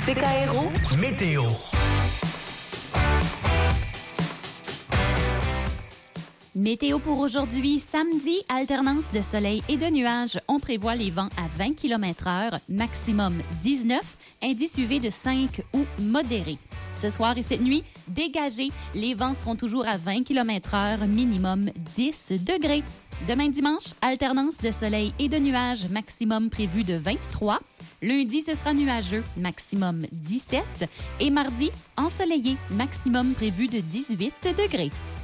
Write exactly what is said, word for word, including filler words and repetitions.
D K R O Météo. Météo pour aujourd'hui, samedi, alternance de soleil et de nuages. On prévoit les vents à vingt kilomètres heure, maximum dix-neuf, indice U V de cinq ou modéré. Ce soir et cette nuit, dégagé, les vents seront toujours à vingt kilomètres heure, minimum dix degrés. Demain dimanche, alternance de soleil et de nuages, maximum prévu de vingt-trois. Lundi, ce sera nuageux, maximum dix-sept. Et mardi, ensoleillé, maximum prévu de dix-huit degrés.